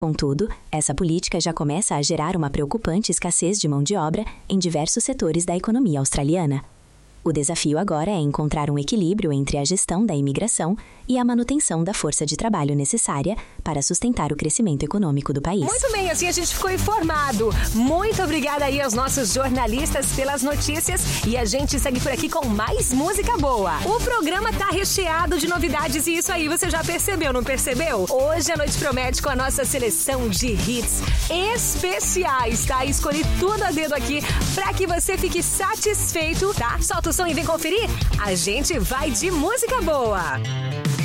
Contudo, essa política já começa a gerar uma preocupante escassez de mão de obra em diversos setores da economia australiana. O desafio agora é encontrar um equilíbrio entre a gestão da imigração e a manutenção da força de trabalho necessária para sustentar o crescimento econômico do país. Muito bem, assim a gente ficou informado. Muito obrigada aí aos nossos jornalistas pelas notícias e a gente segue por aqui com mais música boa. O programa tá recheado de novidades e isso aí você já percebeu, não percebeu? Hoje a noite promete com a nossa seleção de hits especiais, tá? Escolhi tudo a dedo aqui pra que você fique satisfeito, tá? Solta o som e vem conferir. A gente vai de música boa.